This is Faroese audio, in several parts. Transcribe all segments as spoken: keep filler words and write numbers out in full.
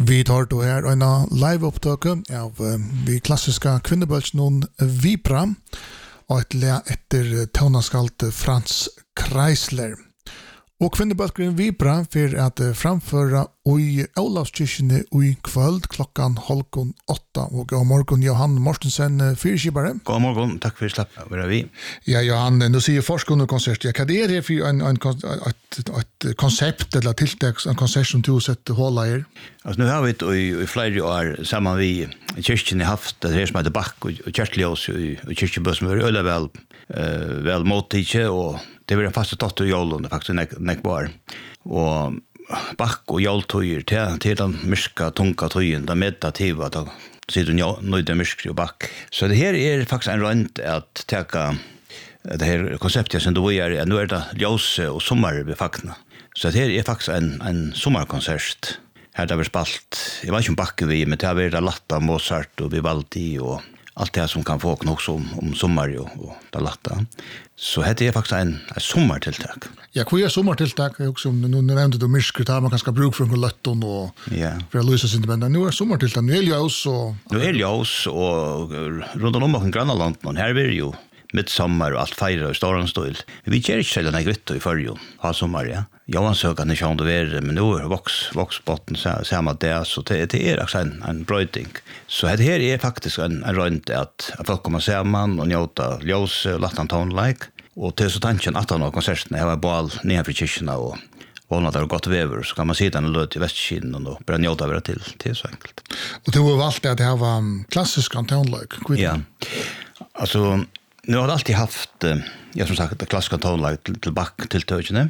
Vi tar då här en live-upptök av vi klassiska kvinnebölsnon Vibra och ett lä efter tonskalt Frans Kreisler. Och kvinnebölken Vibra för att framföra i Olavskirken i kväll klockan halv åtta och god morgon Johan Mortensen fyrskibare. God morgon, tack för släpp vara vi. Ja Johan, nu ser forskande konsert. Jag kan det är för en en ett ett koncept eller tilltags en konsert som du sett hålla er. Alltså nu har vi i i flera år samman vi kyrkan har haft det här som heter Back och kyrkljus och kyrkebus som är öle väl eh väl mottagna och det var en fast tatt och jollen faktiskt näck näck bar. Och Back och joltojer till till den myska tunga tojen den meditativa då sitter ju nöjda mysk och Back. Så det här är faktiskt en rent att ta det här konceptet som då är nu är det ljus och sommar vi fakna. Så det här är faktiskt en en sommarkonsert. Här där vi spalt. Jag var ju en Backe vi med det har varit Latta, Mozart och Vivaldi och allt det som kan få också om, om sommar och, och det Latta. Så det är faktiskt en, en sommartilltak. Ja, vad är sommartilltak? Också nu nämnde du myskret här, man kan ska bruka för en lötton och ja. För att lösa sin men nu är sommartilltak. Nu är ljus och... Nu är ljus och runt om omkring Granaland, men här är det ju midsommar och allt feirar och stora stål. Vi kör inte själva grytta i förrjun, ha sommar, ja. Jag ansöker inte om det är, men nu är vox, voxbotten samma där, så det, det är också en, en bröjting. Så det här är faktiskt en, en rönt att, att folk kommer samman och njóta ljus och lattan tonlike. Och till så tanken att han har konserterna, jag var bal nedanför kyrkorna och volna där och gott väver, så kan man sitta en löt i västkinen och börja njóta över till, det är så enkelt. Och du har valt att det här var klassiska tonlike? Ja, alltså... Nu har jag alltid haft, jag som sagt, klassiska tonlag till, till back till töjene.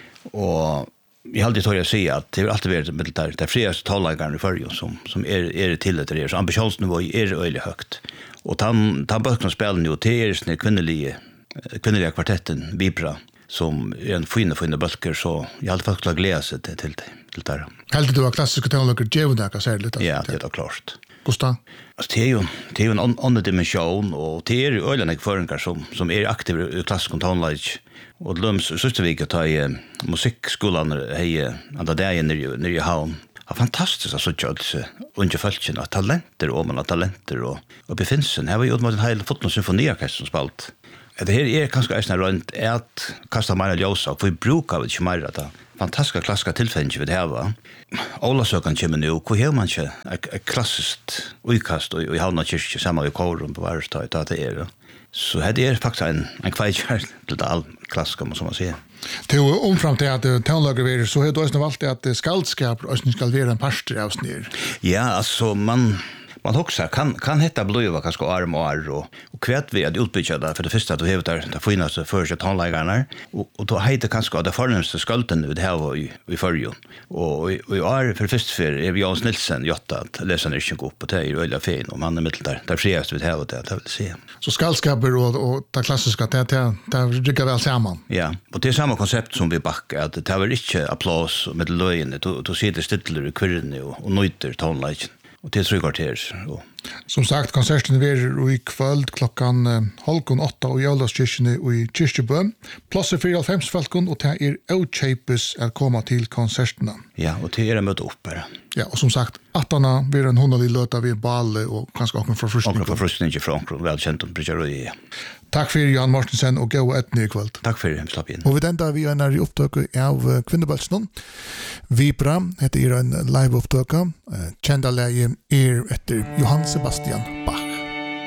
Och jag har alltid tagit att säga att det har alltid varit med det, det friaste tonlagarna i förrjun som, som är, är till det där. Så ambitionsnivå är öjligt högt. Och han böcker spelar nu till er den kvinnliga, kvinnliga kvartetten Vibra som är en fin och fin böcker, så jag har alltid fått glädja sig till, till, till det. Heldig du har klassiska tonlagar djävnäka särskilt? Ja, det är klart. Gustav? Alltså det är ju, det är ju en annan dimension och det är ju öjliga föringar som, som är aktiva i klassisk tonlage. Och Lums sista vecka tar i musikskolan hej andra dagen nere i Havn. Ja, fantastiskt att sådja under följtsen av talenter och man har talenter och, och befinnelsen. Här var ju utmått en hel fotboll symfoniorkester som spalt. Det här är kanske en runt att kasta mer ljusa och vi brukar inte mer att fantastiska klassiska tillfällen vi det här va. Alla sökan kommer nu och hur man inte ett klassiskt utkast och i Havna kyrka samma i korum på varje stad att det är. Så det är faktiskt en en kvällskär till all klassiska som man säger. Till omfram till att tonlager så är det också valt att skaldskap och ska vara en pastor av snir. Ja, alltså man man också kan kan heta blöva kanske arm och arr och och kvätt vi att utbygga där för det första att vi har där det finaste första tonlagarna och och då heter kanske det förnämsta skulden nu det här var i i förrjun och och är för först för är vi Jans Nilsen jotta att läsa ner sig upp på det är ju fin och man är mitt där där friast vi det här och det vill se. Så skaldskaper och och det klassiska det det det rycker väl samman. Ja, och det är samma koncept som vi backar att det var inte applaus med löjen då då sitter stilla i kvirren och och nöjter tonlagen. Och till tre kvarter. Som sagt, konserten är i kväll klockan halv åtta och i Olavskirken i Kyrkjebø. Plats för fem falkon och det är outchapes att komma till konserterna. Ja, och det är att möta upp bara. Ja, och som sagt, attarna blir en hundralig löta vid balle och kanske också en förfrustning. Och en förfrustning från välkänt om Bridgeroi. Tack för Johan Mortensen och gå ett ny kväll. Tack för att slapp in. Och vi den vi är i upptök av kvinnebölsnon. Vibra heter en live-upptök. Kända läge är efter Johann Sebastian Bach.